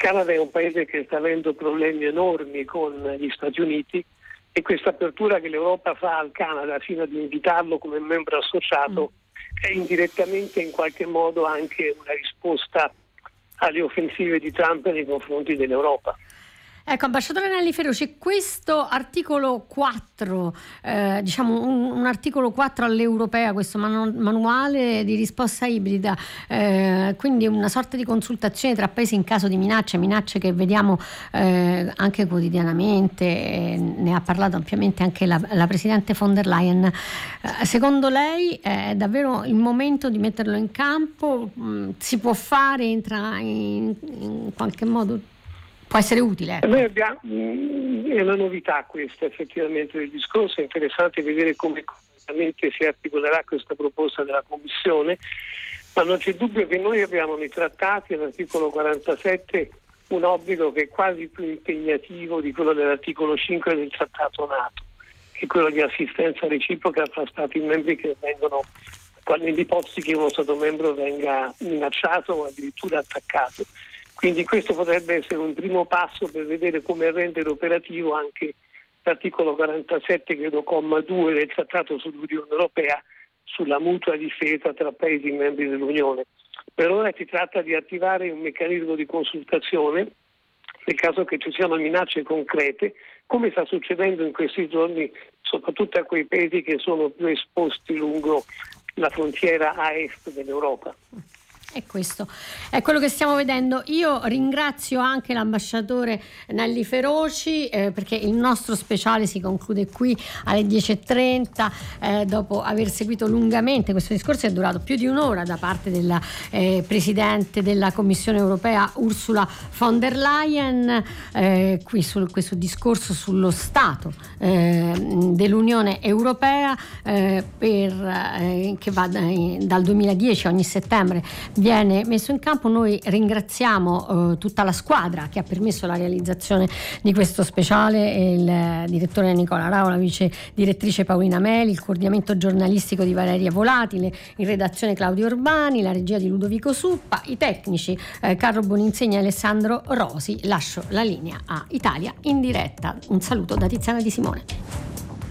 Canada è un paese che sta avendo problemi enormi con gli Stati Uniti e questa apertura che l'Europa fa al Canada fino ad invitarlo come membro associato è indirettamente in qualche modo anche una risposta alle offensive di Trump nei confronti dell'Europa. Ecco, ambasciatore Nelli Feroci, questo articolo 4, diciamo un articolo 4 all'europea, questo manuale di risposta ibrida, quindi una sorta di consultazione tra paesi in caso di minacce che vediamo anche quotidianamente, ne ha parlato ampiamente anche la Presidente von der Leyen. Secondo lei è davvero il momento di metterlo in campo? Si può fare, entra in qualche modo? Può essere utile. Noi abbiamo, è una novità questa effettivamente del discorso, è interessante vedere come concretamente si articolerà questa proposta della Commissione, ma non c'è dubbio che noi abbiamo nei trattati all'articolo 47 un obbligo che è quasi più impegnativo di quello dell'articolo 5 del Trattato NATO, che è quello di assistenza reciproca fra Stati membri che vengono, nell'ipotesi che uno Stato membro venga minacciato o addirittura attaccato. Quindi questo potrebbe essere un primo passo per vedere come rendere operativo anche l'articolo 47, credo, comma 2 del Trattato sull'Unione Europea sulla mutua difesa tra Paesi membri dell'Unione. Per ora si tratta di attivare un meccanismo di consultazione nel caso che ci siano minacce concrete, come sta succedendo in questi giorni soprattutto a quei Paesi che sono più esposti lungo la frontiera a est dell'Europa. E questo è quello che stiamo vedendo. Io ringrazio anche l'ambasciatore Nelli Feroci perché il nostro speciale si conclude qui alle 10:30 dopo aver seguito lungamente questo discorso. È durato più di un'ora da parte della Presidente della Commissione Europea Ursula von der Leyen qui su questo discorso sullo Stato dell'Unione Europea che va dal 2010 ogni settembre viene messo in campo. Noi ringraziamo tutta la squadra che ha permesso la realizzazione di questo speciale, il direttore Nicola Rao, la vice direttrice Paolina Meli, il coordinamento giornalistico di Valeria Volatile, in redazione Claudio Urbani, la regia di Ludovico Suppa, i tecnici Carlo Boninsegna e Alessandro Rosi. Lascio la linea a Italia in diretta. Un saluto da Tiziana Di Simone.